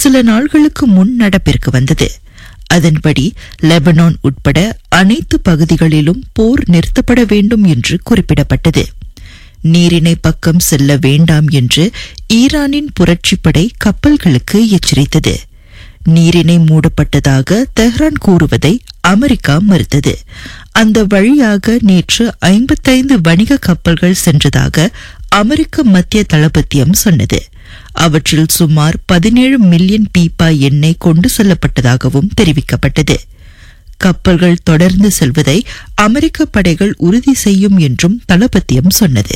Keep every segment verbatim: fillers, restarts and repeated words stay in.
சில நாள்களுக்கு முன் நடப்பிற்கு வந்தது. அதன்படி லெபனான் உட்பட அனைத்து பகுதிகளிலும் போர் நிறுத்தப்பட வேண்டும் என்று குறிப்பிடப்பட்டது. நீரிணை பக்கம் செல்ல வேண்டாம் என்று ஈரானின் புரட்சிப்படை கப்பல்களுக்கு எச்சரித்தது. நீரிணை மூடப்பட்டதாக தெஹ்ரான் கூறுவதை அமெரிக்கா மறுத்தது. அந்த வழியாக நேற்று ஐம்பத்தைந்து வணிக கப்பல்கள் சென்றதாக அமெரிக்க மத்திய தளபத்தியம் சொன்னது. அவற்றில் சுமார் பதினேழு மில்லியன் பீப்பா எண்ணெய் கொண்டு செல்லப்பட்டதாகவும் தெரிவிக்கப்பட்டது. கப்பல்கள் தொடர்ந்து செல்வதை அமெரிக்க படைகள் உறுதி செய்யும் என்றும் தளபத்தியம் சொன்னது.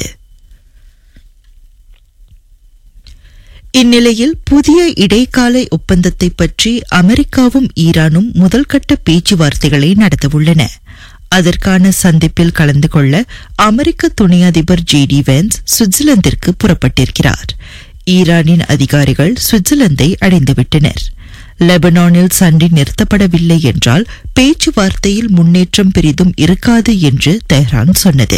இந்நிலையில் புதிய இடைக்கால ஒப்பந்தத்தை பற்றி அமெரிக்காவும் ஈரானும் முதல்கட்ட பேச்சுவார்த்தைகளை நடத்தவுள்ளன. அதற்கான சந்திப்பில் கலந்து கொள்ள அமெரிக்க துணை அதிபர் ஜே டி வென்ஸ் சுவிட்சர்லாந்திற்கு புறப்பட்டிருக்கிறார். ஈரானின் அதிகாரிகள் சுவிட்சர்லாந்தை அடைந்துவிட்டனர். லெபனானில் சண்டை நிறுத்தப்படவில்லை என்றால் பேச்சுவார்த்தையில் முன்னேற்றம் பெரிதும் இருக்காது என்று தெஹ்ரான் சொன்னது.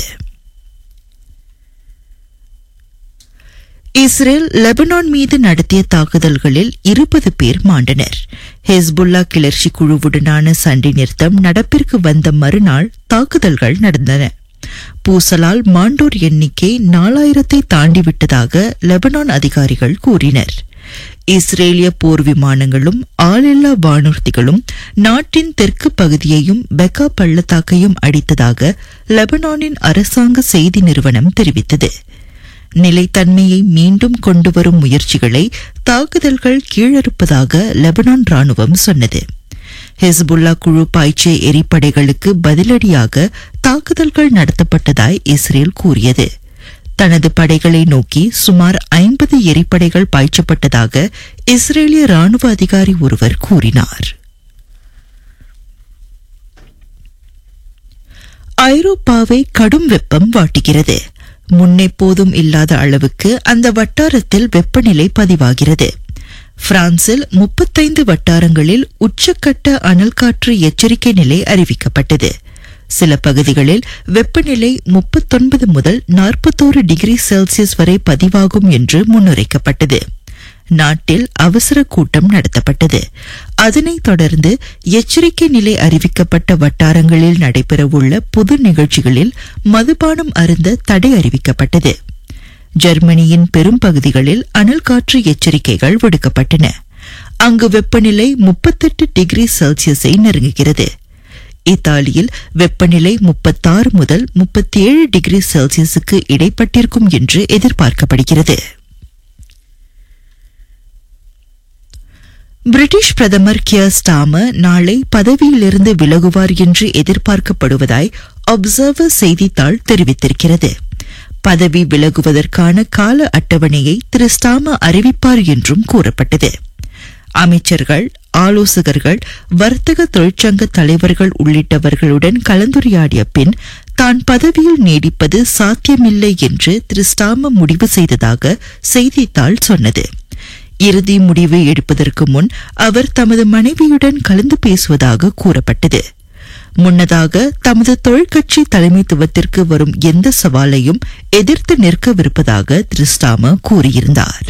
இஸ்ரேல் லெபனான் மீது நடத்திய தாக்குதல்களில் இருபது பேர் மாண்டனர். ஹெஸ்புல்லா கிளர்ச்சி குழுவுடனான சண்டை நிறுத்தம் நடப்பிற்கு வந்த மறுநாள் தாக்குதல்கள் நடந்தன. பூசலால் மாண்டோர் எண்ணிக்கை நாலாயிரத்தை தாண்டிவிட்டதாக லெபனான் அதிகாரிகள் கூறினர். இஸ்ரேலிய போர் விமானங்களும் ஆளில்லா வானூர்திகளும் நாட்டின் தெற்கு பகுதியையும் பெக்கா பள்ளத்தாக்கையும் அடித்ததாக லெபனானின் அரசாங்க செய்தி நிறுவனம் தெரிவித்தது. நிலைத்தன்மையை மீண்டும் கொண்டுவரும் முயற்சிகளை தாக்குதல்கள் கீழறுப்பதாக லெபனான் ராணுவம் சொன்னது. ஹெஸ்புல்லா குழு பாய்ச்சிய எரிப்படைகளுக்கு பதிலடியாக தாக்குதல்கள் நடத்தப்பட்டதாய் இஸ்ரேல் கூறியது. தனது படைகளை நோக்கி சுமார் ஐம்பது எரிப்படைகள் பாய்ச்சப்பட்டதாக இஸ்ரேலிய ராணுவ அதிகாரி ஒருவர் கூறினார். ஐரோப்பாவை கடும் வெப்பம் வாட்டுகிறது. முன்னெப்போதும் இல்லாத அளவுக்கு அந்த வட்டாரத்தில் வெப்பநிலை பதிவாகிறது. பிரான்சில் முப்பத்தைந்து வட்டாரங்களில் உச்சக்கட்ட அனல் காற்று எச்சரிக்கை நிலை அறிவிக்கப்பட்டது. சில பகுதிகளில் வெப்பநிலை முப்பத்தொன்பது முதல் நாற்பத்தோரு டிகிரி செல்சியஸ் வரை பதிவாகும் என்று முன்னுரைக்கப்பட்டது. நாட்டில் அவசர கூட்டம் நடத்தப்பட்டது. அதனைத் தொடர்ந்து எச்சரிக்கை நிலை அறிவிக்கப்பட்ட வட்டாரங்களில் நடைபெறவுள்ள பொது நிகழ்ச்சிகளில் மதுபானம் அருந்த தடை அறிவிக்கப்பட்டது. ஜெர்மனியின் பெரும் பகுதிகளில் அனல் காற்று எச்சரிக்கைகள் விடுக்கப்பட்டன. அங்கு வெப்பநிலை முப்பத்தெட்டு டிகிரி செல்சியஸை நெருங்குகிறது. இத்தாலியில் வெப்பநிலை முப்பத்தாறு முதல் முப்பத்தி ஏழு டிகிரி செல்சியஸுக்கு இடைப்பட்டிருக்கும் என்று எதிர்பார்க்கப்படுகிறது. பிரிட்டிஷ் பிரதமர் கியர் ஸ்டார்மர் நாளை பதவியிலிருந்து விலகுவார் என்று எதிர்பார்க்கப்படுவதாய் அப்சர்வர் செய்தித்தாள் தெரிவித்திருக்கிறது. பதவி விலகுவதற்கான கால அட்டவணையை திரு ஸ்டார்மர் அறிவிப்பார் என்றும் கூறப்பட்டது. அமைச்சர்கள், ஆலோசகர்கள், வர்த்தக தொழிற்சங்க தலைவர்கள் உள்ளிட்டவர்களுடன் கலந்துரையாடிய பின் தான் பதவியில் நீடிப்பது சாத்தியமில்லை என்று திரு ஸ்டார்மர் முடிவு செய்ததாக செய்தித்தாள் சொன்னது. இறுதி முடிவை எடுப்பதற்கு முன் அவர் தமது மனைவியுடன் கலந்து பேசுவதாக கூறப்பட்டது. முன்னதாக தமது தொழிற்கட்சி தலைமைத்துவத்திற்கு வரும் எந்த சவாலையும் எதிர்த்து நிற்கவிருப்பதாக திரு ஸ்டார்மர் கூறியிருந்தார்.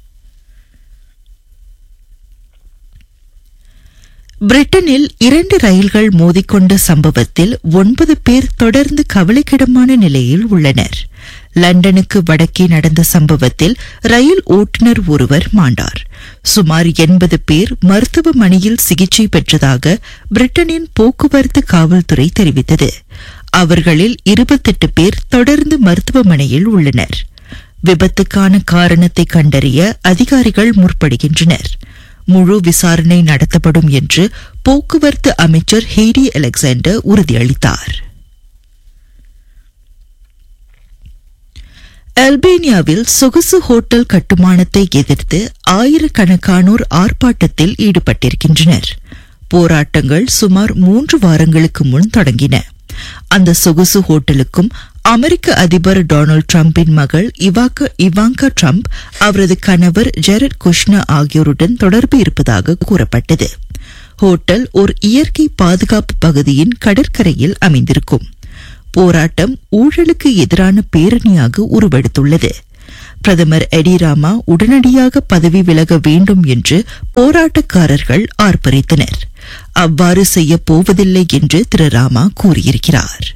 பிரிட்டனில் இரண்டு ரயில்கள் மோதிக்கொண்ட சம்பவத்தில் ஒன்பது பேர் தொடர்ந்து கவலைக்கிடமான நிலையில் உள்ளனர். லண்டனுக்கு வடக்கே நடந்த சம்பவத்தில் ரயில் ஓட்டுநர் ஒருவர் மாண்டார். சுமார் எண்பது பேர் மருத்துவமனையில் சிகிச்சை பெற்றதாக பிரிட்டனின் போக்குவரத்து காவல்துறை தெரிவித்தது. அவர்களில் இருபத்தெட்டு பேர் தொடர்ந்து மருத்துவமனையில் உள்ளனர். விபத்துக்கான காரணத்தை கண்டறிய அதிகாரிகள் முற்படுகின்றனர். முழு விசாரணை நடத்தப்படும் என்று போக்குவரத்து அமைச்சர் ஹேடி அலெக்சாண்டர் உறுதியளித்தார். அல்பேனியாவில் சொகுசு ஹோட்டல் கட்டுமானத்தை எதிர்த்து ஆயிரக்கணக்கானோர் ஆர்ப்பாட்டத்தில் ஈடுபட்டிருக்கின்றனர். போராட்டங்கள் சுமார் மூன்று வாரங்களுக்கு முன் தொடங்கின. அந்த சொகுசு ஹோட்டலுக்கும் அமெரிக்க அதிபர் டொனால்டு டிரம்பின் மகள் இவாங்கா டிரம்ப், அவரது கணவர் ஜெரட் குஷ்னர் ஆகியோருடன் தொடர்பு இருப்பதாக கூறப்பட்டது. ஹோட்டல் ஒரு இயற்கை பாதுகாப்பு பகுதியின் கடற்கரையில் அமைந்திருக்கும். போராட்டம் ஊழலுக்கு எதிரான பேரணியாக உருவெடுத்துள்ளது. பிரதமர் எடிராமா உடனடியாக பதவி விலக வேண்டும் என்று போராட்டக்காரர்கள் ஆர்ப்பரித்தனர். அவ்வாறு செய்யப் போவதில்லை என்று திரு ராமா கூறியிருக்கிறார்.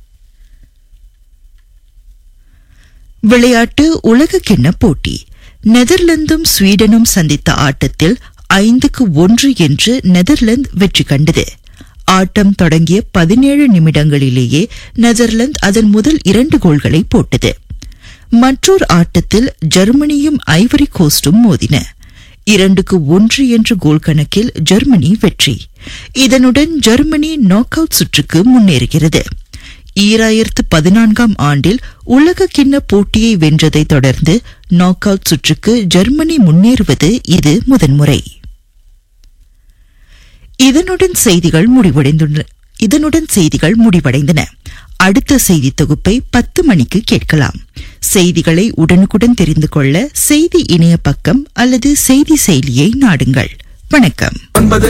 விளையாட்டு உலகக்கிண்ண போட்டி. நெதர்லாந்தும் ஸ்வீடனும் சந்தித்த ஆட்டத்தில் ஐந்துக்கு ஒன்று என்று நெதர்லாந்து வெற்றி கண்டது. ஆட்டம் தொடங்கிய பதினேழு நிமிடங்களிலேயே நெதர்லாந்து அதன் முதல் இரண்டு கோல்களை போட்டது. மற்றொரு ஆட்டத்தில் ஜெர்மனியும் ஐவரி கோஸ்டும் மோதின. இரண்டுக்கு ஒன்று என்ற கோல் கணக்கில் ஜெர்மனி வெற்றி. இதனுடன் ஜெர்மனி நாக் அவுட் சுற்றுக்கு முன்னேறுகிறது. ஈராயிரத்து பதினான்காம் ஆண்டில் உலக கிண்ண போட்டியை வென்றதை தொடர்ந்து நாக் அவுட் சுற்றுக்கு ஜெர்மனி முன்னேறுவது இது முதன்முறை. இதனுடன் செய்திகள் முடிவடைந்துள்ளன இதனுடன் செய்திகள் முடிவடைந்தன. அடுத்த செய்தி தொகுப்பை பத்து மணிக்கு கேட்கலாம். செய்திகளை உடனுக்குடன் தெரிந்து கொள்ள செய்தி இணைய பக்கம் அல்லது செய்தி செயலியை நாடுங்கள். வணக்கம்.